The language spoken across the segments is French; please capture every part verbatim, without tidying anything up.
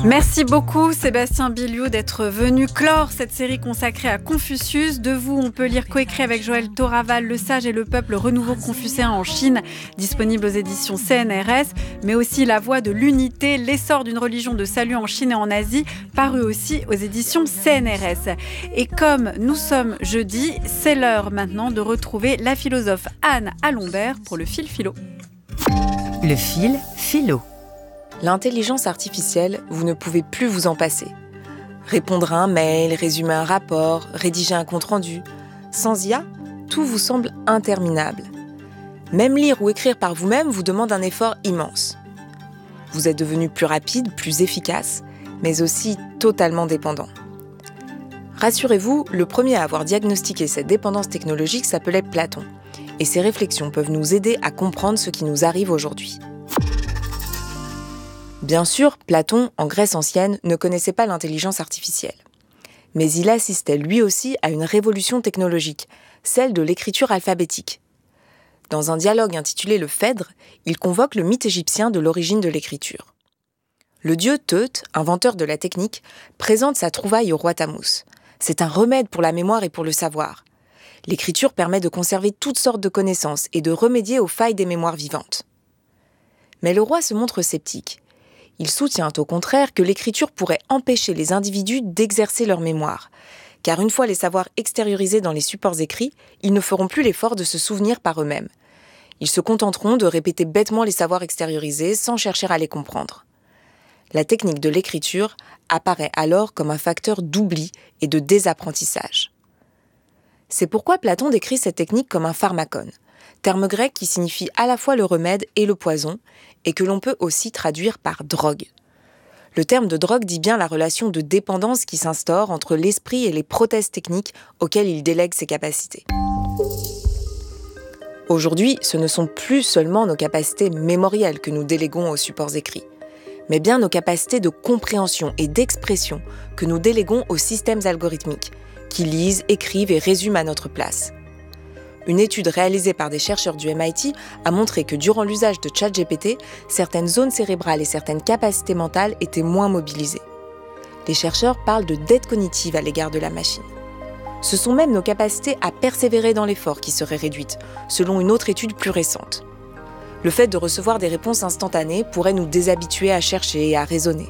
Merci beaucoup Sébastien Biliou d'être venu clore cette série consacrée à Confucius. De vous, on peut lire coécrit avec Joël Toraval, Le Sage et le Peuple, renouveau confucéen en Chine, disponible aux éditions C N R S, mais aussi La Voie de l'unité, l'essor d'une religion de salut en Chine et en Asie, paru aussi aux éditions C N R S. Et comme nous sommes jeudi, c'est l'heure maintenant de retrouver la philosophe Anne Alombert pour le fil philo. Le fil philo. L'intelligence artificielle, vous ne pouvez plus vous en passer. Répondre à un mail, résumer un rapport, rédiger un compte-rendu. Sans I A, tout vous semble interminable. Même lire ou écrire par vous-même vous demande un effort immense. Vous êtes devenu plus rapide, plus efficace, mais aussi totalement dépendant. Rassurez-vous, le premier à avoir diagnostiqué cette dépendance technologique s'appelait Platon, et ses réflexions peuvent nous aider à comprendre ce qui nous arrive aujourd'hui. Bien sûr, Platon, en Grèce ancienne, ne connaissait pas l'intelligence artificielle. Mais il assistait lui aussi à une révolution technologique, celle de l'écriture alphabétique. Dans un dialogue intitulé Le Phèdre, il convoque le mythe égyptien de l'origine de l'écriture. Le dieu Teut, inventeur de la technique, présente sa trouvaille au roi Thammuz. C'est un remède pour la mémoire et pour le savoir. L'écriture permet de conserver toutes sortes de connaissances et de remédier aux failles des mémoires vivantes. Mais le roi se montre sceptique. Il soutient au contraire que l'écriture pourrait empêcher les individus d'exercer leur mémoire, car une fois les savoirs extériorisés dans les supports écrits, ils ne feront plus l'effort de se souvenir par eux-mêmes. Ils se contenteront de répéter bêtement les savoirs extériorisés sans chercher à les comprendre. La technique de l'écriture apparaît alors comme un facteur d'oubli et de désapprentissage. C'est pourquoi Platon décrit cette technique comme un pharmakon, terme grec qui signifie à la fois le remède et le poison, et que l'on peut aussi traduire par drogue. Le terme de drogue dit bien la relation de dépendance qui s'instaure entre l'esprit et les prothèses techniques auxquelles il délègue ses capacités. Aujourd'hui, ce ne sont plus seulement nos capacités mémorielles que nous déléguons aux supports écrits, mais bien nos capacités de compréhension et d'expression que nous déléguons aux systèmes algorithmiques, qui lisent, écrivent et résument à notre place. Une étude réalisée par des chercheurs du M I T a montré que durant l'usage de ChatGPT, certaines zones cérébrales et certaines capacités mentales étaient moins mobilisées. Les chercheurs parlent de dette cognitive à l'égard de la machine. Ce sont même nos capacités à persévérer dans l'effort qui seraient réduites, selon une autre étude plus récente. Le fait de recevoir des réponses instantanées pourrait nous déshabituer à chercher et à raisonner.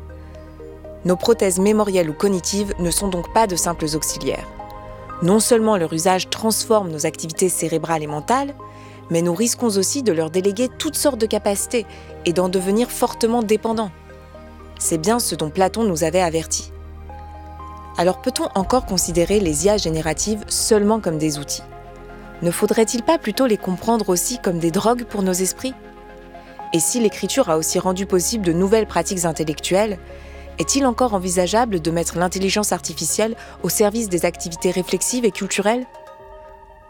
Nos prothèses mémorielles ou cognitives ne sont donc pas de simples auxiliaires. Non seulement leur usage transforme nos activités cérébrales et mentales, mais nous risquons aussi de leur déléguer toutes sortes de capacités et d'en devenir fortement dépendants. C'est bien ce dont Platon nous avait avertis. Alors peut-on encore considérer les I A génératives seulement comme des outils ? Ne faudrait-il pas plutôt les comprendre aussi comme des drogues pour nos esprits ? Et si l'écriture a aussi rendu possible de nouvelles pratiques intellectuelles, est-il encore envisageable de mettre l'intelligence artificielle au service des activités réflexives et culturelles ?